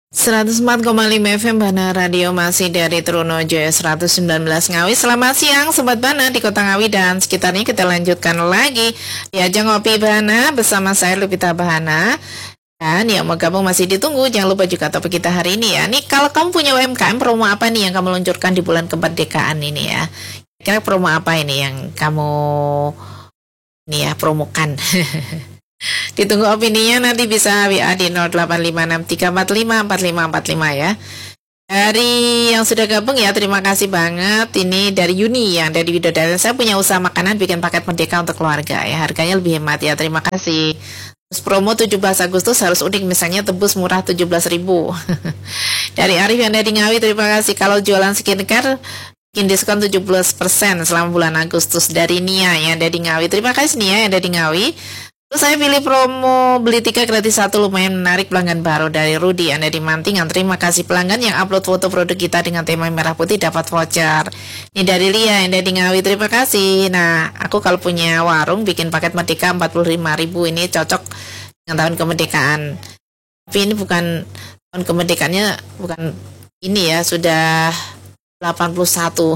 104,5 FM Bana Radio masih dari Trunojoyo 119 Ngawi. Selamat siang Sobat Bana di Kota Ngawi dan sekitarnya. Kita lanjutkan lagi di ajang ngopi Bana bersama saya Lupita Bahana. Dan yang mau gabung masih ditunggu. Jangan lupa juga topik kita hari ini ya. Nih kalau kamu punya UMKM, promo apa nih yang kamu luncurkan di bulan kemerdekaan ini ya? Kira promo apa ini yang kamu promokan? Ditunggu opininya, nanti bisa WA di 085634545545 ya. Dari yang sudah gabung ya, terima kasih banget. Ini dari Yuni yang dari Widodaren. Saya punya usaha makanan bikin paket merdeka untuk keluarga ya. Harganya lebih hemat ya, terima kasih. Terus promo 17 Agustus harus unik, misalnya tebus murah 17.000. Dari Arif yang dari Ngawi, terima kasih. Kalau jualan skincare bikin diskon 17% selama bulan Agustus. Dari Nia yang dari Ngawi, terima kasih Nia yang dari Ngawi. Terus saya pilih promo beli 3 gratis 1, lumayan menarik. Pelanggan baru dari Rudi Anda di Mantingan. Terima kasih pelanggan yang upload foto produk kita dengan tema merah putih dapat voucher. Ini dari Lia yang dari Ngawi, terima kasih. Nah, aku kalau punya warung bikin paket merdeka 45.000, ini cocok dengan tahun kemerdekaan. Tapi ini bukan tahun kemerdekaannya, bukan ini ya, sudah 81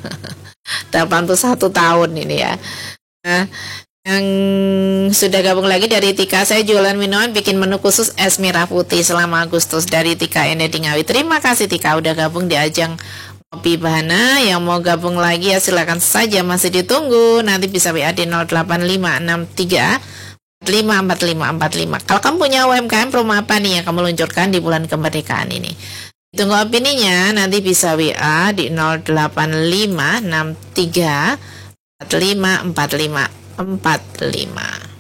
81 tahun ini ya. Nah, yang sudah gabung lagi dari Tika, saya jualan minuman bikin menu khusus es merah putih selama Agustus. Dari Tika ini di Ngawi, terima kasih Tika udah gabung di ajang Ngopi Bahana. Yang mau gabung lagi ya silakan saja, masih ditunggu. Nanti bisa WA di 085634554545. Kalau kamu punya UMKM, promo apa nih yang kamu luncurkan di bulan kemerdekaan ini? Tunggu opininya, nanti bisa WA di 085634554545.